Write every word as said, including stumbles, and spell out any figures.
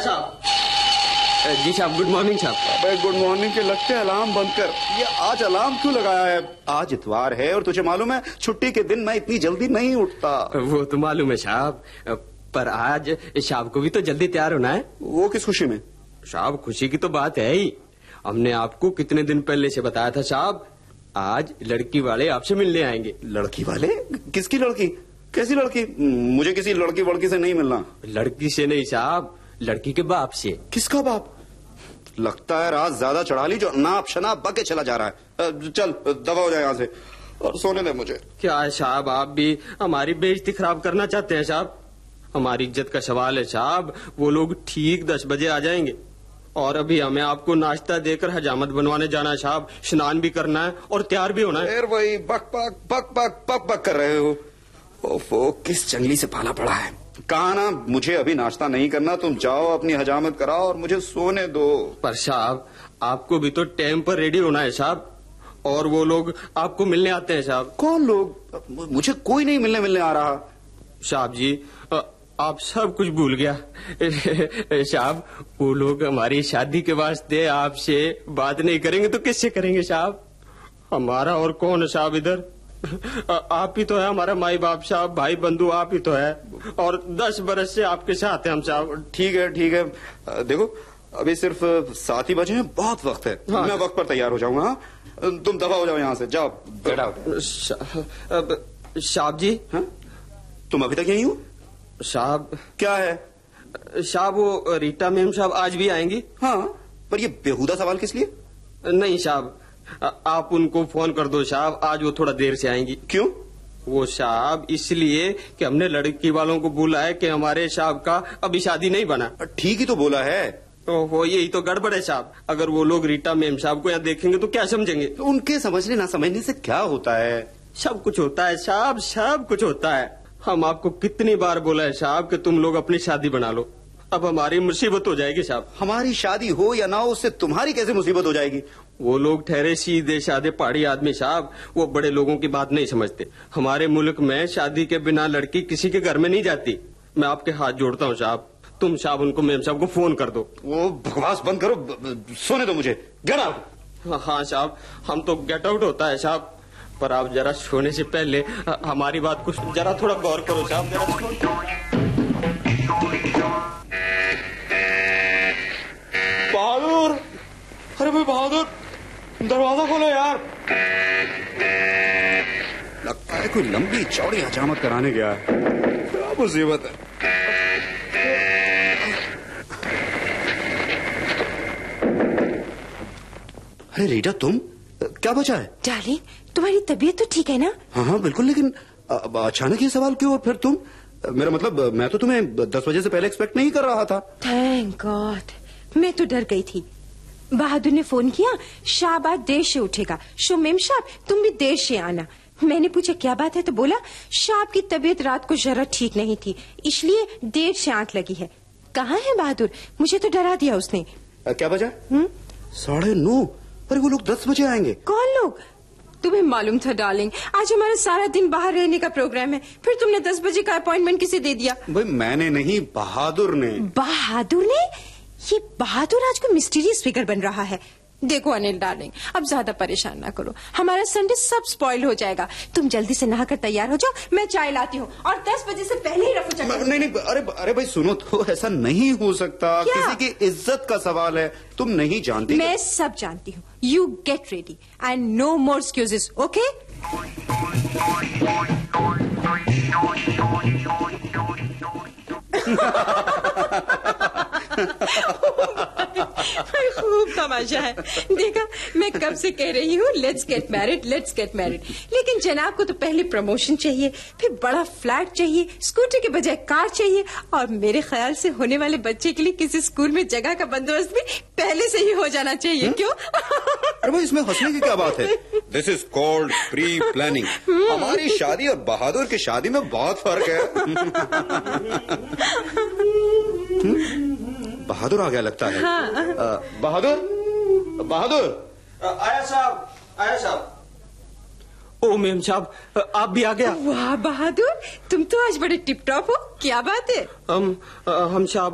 साहब। जी साहब, good morning साहब। अबे गुड मॉर्निंग के लगते अलार्म बंद कर। ये आज अलार्म क्यों लगाया है? आज इतवार है और तुझे मालूम है छुट्टी के दिन मैं इतनी जल्दी नहीं उठता। वो तो मालूम है साहब, पर आज साहब को भी तो जल्दी तैयार होना है। वो किस खुशी में? साहब खुशी की तो बात है ही, हमने आपको कितने दिन पहले से बताया था साहब, आज लड़की वाले आपसे मिलने आएंगे। लड़की वाले? किसकी लड़की? कैसी लड़की? मुझे किसी लड़की वड़की से नहीं मिलना। लड़की से नहीं साहब, लड़की के बाप से। किसका बाप? लगता है रात ज्यादा चढ़ा ली जो नाप शनाप बके चला जा रहा है। चल दबा हो जाए यहाँ से और सोने दे मुझे। क्या है साहब, आप भी हमारी बेइज्जती खराब करना चाहते हैं साहब? हमारी इज्जत का सवाल है साहब। वो लोग ठीक दस बजे आ जाएंगे और अभी हमें आपको नाश्ता देकर हजामत बनवाने जाना है साहब, स्नान भी करना है और तैयार भी होना है। फिर वही बक बक बक बक बक बक कर रहे हो। ओफो, किस जंगली से पाला पड़ा है। कहा ना मुझे अभी नाश्ता नहीं करना, तुम जाओ अपनी हजामत कराओ और मुझे सोने दो। पर साहब आपको भी तो टाइम पर रेडी होना है साहब, और वो लोग आपको मिलने आते हैं साहब। कौन लोग? मुझे कोई नहीं मिलने मिलने आ रहा। साहब जी आप सब कुछ भूल गया साहब। वो लोग हमारी शादी के वास्ते आपसे बात नहीं करेंगे तो किससे करेंगे साहब? हमारा और कौन है साहब इधर? आप ही तो है हमारा माई बाप साहब, भाई बंधु आप ही तो है, और दस बरस से आपके साथ हैं हम साहब। ठीक है ठीक है, देखो अभी सिर्फ सात ही बजे हैं, बहुत वक्त है। हाँ। मैं वक्त पर तैयार हो जाऊंगा। तुम दफा हो जाओ यहाँ से, जाओ बैठो। साहब जी। हाँ? तुम अभी तक यहीं हो? साहब क्या है? साहब वो रीटा मैम साहब आज भी आएंगी। हाँ, पर ये बेहुदा सवाल किस लिए? नहीं साहब, आप उनको फोन कर दो साहब, आज वो थोड़ा देर से आएंगी। क्यों? वो साहब इसलिए कि हमने लड़की वालों को बोला है कि हमारे साहब का अभी शादी नहीं बना। ठीक ही तो बोला है। तो वो यही तो गड़बड़ है साहब। अगर वो लोग रीटा मैम साहब को यहाँ देखेंगे तो क्या समझेंगे? तो उनके समझने ना समझने से क्या होता है? सब कुछ होता है साहब, सब कुछ होता है। हम आपको कितनी बार बोला है साहब कि तुम लोग अपनी शादी बना लो, अब हमारी मुसीबत हो जाएगी साहब। हमारी शादी हो या ना हो उससे तुम्हारी कैसे मुसीबत हो जाएगी? वो लोग ठहरे सीधे साधे पहाड़ी आदमी साहब, वो बड़े लोगों की बात नहीं समझते। हमारे मुल्क में शादी के बिना लड़की किसी के घर में नहीं जाती। मैं आपके हाथ जोड़ता हूँ साहब, तुम साहब उनको मैम साहब को फोन कर दो। वो बकवास बंद करो, सोने दो मुझे। Get out. हाँ साहब, हम तो गेट आउट होता है साहब, पर आप जरा सोने से पहले हमारी बात कुछ जरा थोड़ा गौर करो साहब। जरा बहादुर, अरे भाई बहादुर, दरवाजा खोलो यार। लगता है कोई लंबी चौड़ी हजामत कराने गया है। क्या मुसीबत है। अरे रीटा, तुम क्या बचा है? डार्लिंग, तुम्हारी तबीयत तो ठीक है ना? हाँ हाँ बिल्कुल, लेकिन अचानक ये सवाल क्यों? और फिर तुम? मेरा मतलब मैं तो तुम्हें दस बजे से पहले एक्सपेक्ट नहीं कर रहा था। थैंक गॉड, मैं तो डर गई थी। बहादुर ने फोन किया, शाबाश देर से उठेगा, शोमेम साहब तुम भी देर से आना। मैंने पूछा क्या बात है, तो बोला शाब की तबीयत रात को जरा ठीक नहीं थी, इसलिए देर से आंख लगी है। कहाँ है बहादुर? मुझे तो डरा दिया उसने। आ, क्या बजा? साढ़े नौ? पर वो लोग दस बजे आएंगे। कौन लोग? तुम्हें मालूम था डार्लिंग, आज हमारा सारा दिन बाहर रहने का प्रोग्राम है, फिर तुमने दस बजे का अपॉइंटमेंट किसे दे दिया? भाई मैंने नहीं, बहादुर ने। बहादुर ने? ये बहादुर आज को मिस्टीरियस फिगर बन रहा है। देखो अनिल डार्लिंग, अब ज्यादा परेशान ना करो, हमारा संडे सब स्पॉइल हो जाएगा। तुम जल्दी से नहाकर तैयार हो जाओ, मैं चाय लाती हूँ, और दस बजे से पहले ही रफू चक्कर। नहीं नहीं, अरे अरे भाई सुनो तो, ऐसा नहीं हो सकता। किसी की इज्जत का सवाल है, तुम नहीं जानती। मैं सब जानती हूँ। You get ready and no more excuses, okay? खूब तमाशा है। देखा, मैं कब से कह रही हूँ let's get married, let's get married, लेकिन जनाब को तो पहले प्रमोशन चाहिए, फिर बड़ा फ्लैट चाहिए, स्कूटर के बजाय कार चाहिए, और मेरे ख्याल से होने वाले बच्चे के लिए किसी स्कूल में जगह का बंदोबस्त भी पहले से ही हो जाना चाहिए। क्यों? अरे भाई इसमें हंसने की क्या बात है? This is called pre planning. हमारी शादी और बहादुर की शादी में बहुत फर्क है। बहादुर आ गया लगता है। हाँ। आ, बहादुर, बहादुर। आया साहब, आया साहब। ओ मैम साहब, आप भी आ गया। वाह बहादुर, तुम तो आज बड़े टिप टॉप हो, क्या बात है? हम हम साहब